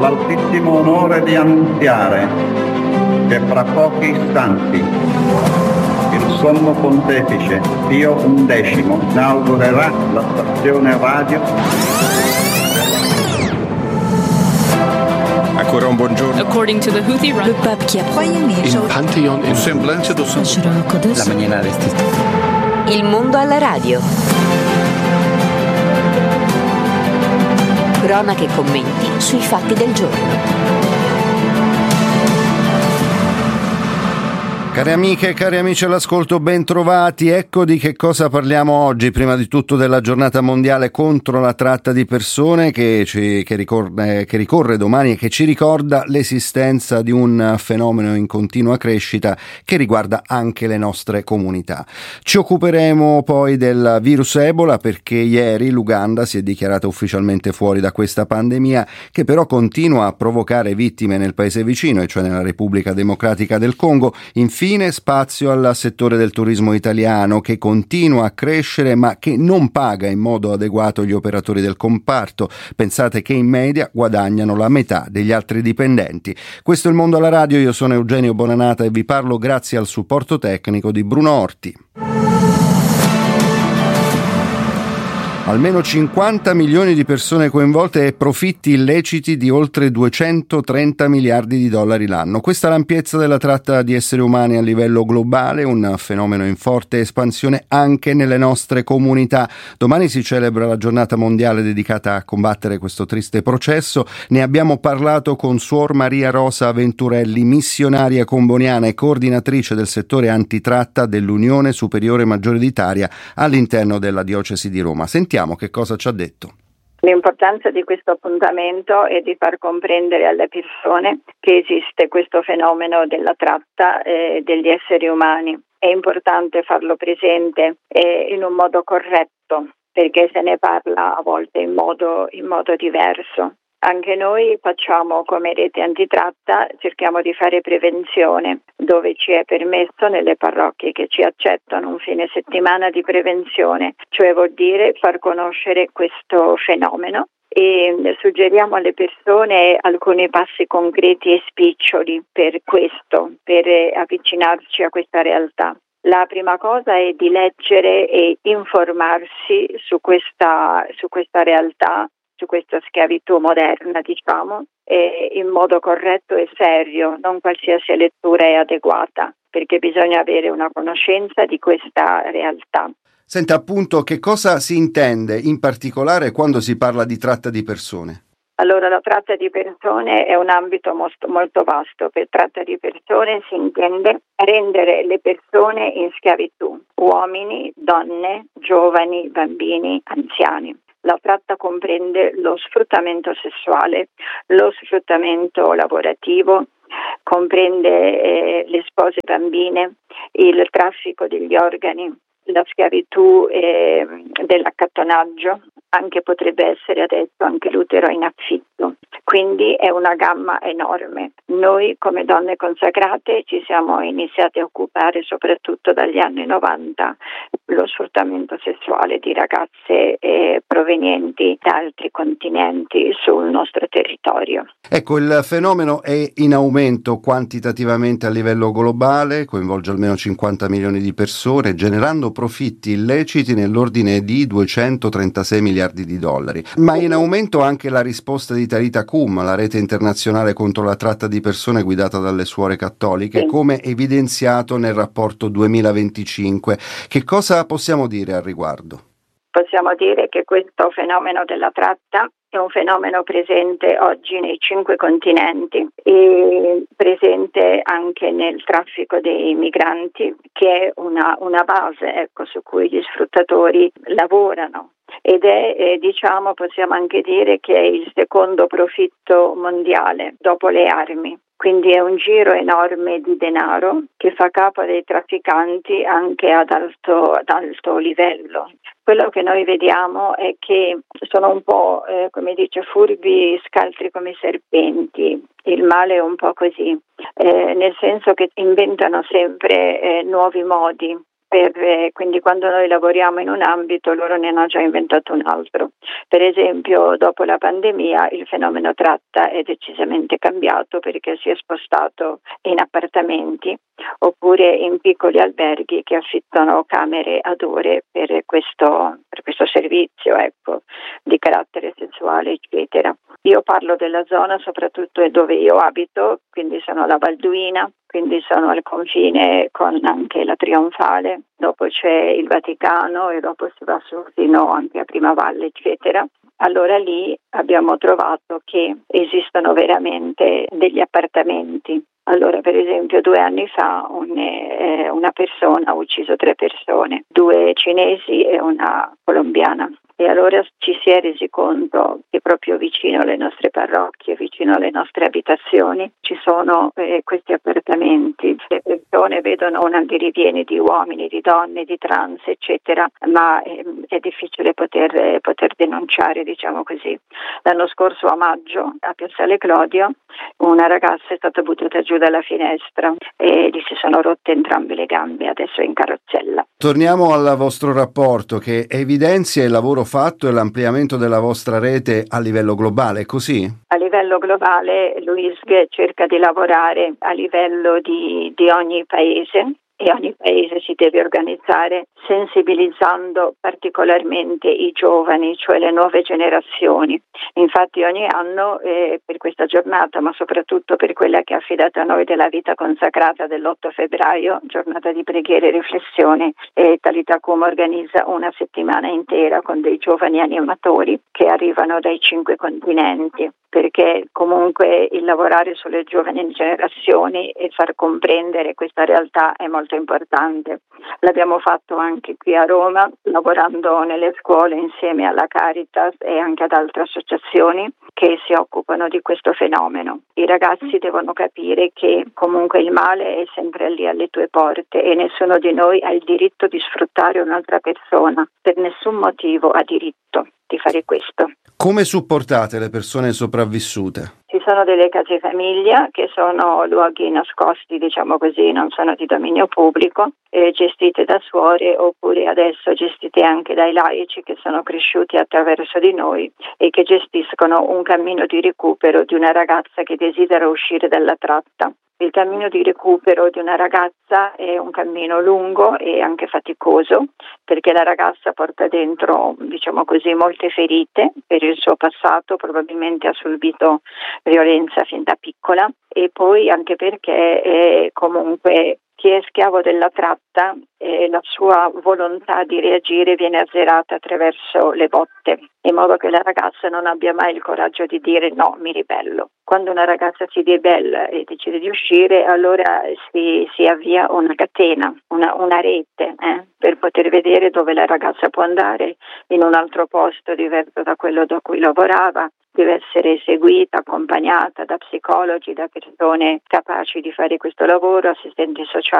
l'altissimo onore di annunziare che fra pochi istanti il Sommo Pontefice Pio XI inaugurerà la stazione radio. Ancora un buongiorno. According to the Houthi Le pape qui a Il Pantheon in semblanza do La maniera vestita. Il mondo alla radio. Cronache e commenti sui fatti del giorno. Cari amiche e cari amici all'ascolto, ben trovati. Ecco di che cosa parliamo oggi. Prima di tutto della giornata mondiale contro la tratta di persone che ricorre domani e che ci ricorda l'esistenza di un fenomeno in continua crescita che riguarda anche le nostre comunità. Ci occuperemo poi del virus Ebola perché ieri l'Uganda si è dichiarata ufficialmente fuori da questa pandemia che però continua a provocare vittime nel paese vicino, e cioè nella Repubblica Democratica del Congo. Infine spazio al settore del turismo italiano che continua a crescere ma che non paga in modo adeguato gli operatori del comparto. Pensate che in media guadagnano la metà degli altri dipendenti. Questo è il mondo alla radio, io sono Eugenio Bonanata e vi parlo grazie al supporto tecnico di Bruno Orti. Almeno 50 milioni di persone coinvolte e profitti illeciti di oltre 230 miliardi di dollari l'anno. Questa l'ampiezza della tratta di esseri umani a livello globale, un fenomeno in forte espansione anche nelle nostre comunità. Domani si celebra la giornata mondiale dedicata a combattere questo triste processo. Ne abbiamo parlato con Suor Maria Rosa Venturelli, missionaria comboniana e coordinatrice del settore antitratta dell'Unione Superiore Maggiore d'Italia all'interno della diocesi di Roma. Sentiamo che cosa ci ha detto. L'importanza di questo appuntamento è di far comprendere alle persone che esiste questo fenomeno della tratta degli esseri umani. È importante farlo presente in un modo corretto, perché se ne parla a volte in modo diverso. Anche noi facciamo come rete antitratta, cerchiamo di fare prevenzione dove ci è permesso nelle parrocchie che ci accettano un fine settimana di prevenzione, cioè vuol dire far conoscere questo fenomeno e suggeriamo alle persone alcuni passi concreti e spiccioli per avvicinarci a questa realtà. La prima cosa è di leggere e informarsi su questa realtà, su questa schiavitù moderna, in modo corretto e serio, non qualsiasi lettura è adeguata, perché bisogna avere una conoscenza di questa realtà. Senta, appunto, che cosa si intende in particolare quando si parla di tratta di persone? Allora, la tratta di persone è un ambito molto vasto. Per tratta di persone si intende rendere le persone in schiavitù, uomini, donne, giovani, bambini, anziani. La tratta comprende lo sfruttamento sessuale, lo sfruttamento lavorativo, comprende le spose bambine, il traffico degli organi, la schiavitù dell'accattonaggio, anche potrebbe essere adesso anche l'utero in affitto. Quindi è una gamma enorme. Noi come donne consacrate ci siamo iniziate a occupare soprattutto dagli anni 90 lo sfruttamento sessuale di ragazze provenienti da altri continenti sul nostro territorio. Ecco, il fenomeno è in aumento quantitativamente a livello globale, coinvolge almeno 50 milioni di persone, generando profitti illeciti nell'ordine di 236 miliardi di dollari. Ma è in aumento anche la risposta di Tarita Cum, la rete internazionale contro la tratta di persone guidata dalle suore cattoliche, come evidenziato nel rapporto 2025. Che cosa possiamo dire al riguardo? Possiamo dire che questo fenomeno della tratta è un fenomeno presente oggi nei 5 continenti e presente anche nel traffico dei migranti, che è una base su cui gli sfruttatori lavorano. Ed è, possiamo anche dire che è il secondo profitto mondiale dopo le armi. Quindi è un giro enorme di denaro che fa capo dei trafficanti anche ad alto livello. Quello che noi vediamo è che sono un po', furbi, scaltri come serpenti. Il male è un po' così, nel senso che inventano sempre nuovi modi quindi quando noi lavoriamo in un ambito loro ne hanno già inventato un altro. Per esempio dopo la pandemia il fenomeno tratta è decisamente cambiato perché si è spostato in appartamenti oppure in piccoli alberghi che affittano camere ad ore per questo servizio, di carattere sessuale, eccetera. Io parlo della zona soprattutto dove io abito, quindi sono alla Valduina, quindi sono al confine con anche la Trionfale, dopo c'è il Vaticano e dopo si va su fino anche a Primavalle, eccetera. Allora lì abbiamo trovato che esistono veramente degli appartamenti. Allora, per esempio, 2 anni fa una persona ha ucciso 3 persone, 2 cinesi e una colombiana. E allora ci si è resi conto che proprio vicino alle nostre parrocchie, vicino alle nostre abitazioni, ci sono questi appartamenti. Le persone vedono un andirivieni di uomini, di donne, di trans, eccetera, ma è difficile poter denunciare, diciamo così. L'anno scorso a maggio a Piazzale Clodio una ragazza è stata buttata giù dalla finestra e gli si sono rotte entrambe le gambe, adesso è in carrozzella. Torniamo al vostro rapporto che evidenzia il lavoro fatto e l'ampliamento della vostra rete a livello globale, è così? A livello globale l'UISG cerca di lavorare a livello di ogni paese e ogni paese si deve organizzare sensibilizzando particolarmente i giovani, cioè le nuove generazioni. Infatti ogni anno per questa giornata, ma soprattutto per quella che è affidata a noi della vita consacrata dell'8 febbraio, giornata di preghiera e riflessione, Talitacum organizza una settimana intera con dei giovani animatori che arrivano dai 5 continenti, perché comunque il lavorare sulle giovani generazioni e far comprendere questa realtà è molto importante. L'abbiamo fatto anche qui a Roma, lavorando nelle scuole insieme alla Caritas e anche ad altre associazioni che si occupano di questo fenomeno. I ragazzi devono capire che comunque il male è sempre lì alle tue porte e nessuno di noi ha il diritto di sfruttare un'altra persona, per nessun motivo ha diritto di fare questo. Come supportate le persone sopravvissute? Ci sono delle case famiglia che sono luoghi nascosti, diciamo così, non sono di dominio pubblico, gestite da suore oppure adesso gestite anche dai laici che sono cresciuti attraverso di noi e che gestiscono un cammino di recupero di una ragazza che desidera uscire dalla tratta. Il cammino di recupero di una ragazza è un cammino lungo e anche faticoso perché la ragazza porta dentro, diciamo così, molte ferite per il suo passato, probabilmente ha subito violenza fin da piccola e poi anche perché comunque chi è schiavo della tratta la sua volontà di reagire viene azzerata attraverso le botte, in modo che la ragazza non abbia mai il coraggio di dire no, mi ribello. Quando una ragazza si ribella e decide di uscire, allora si avvia una catena, una rete per poter vedere dove la ragazza può andare in un altro posto diverso da quello da cui lavorava. Deve essere seguita, accompagnata da psicologi, da persone capaci di fare questo lavoro, assistenti sociali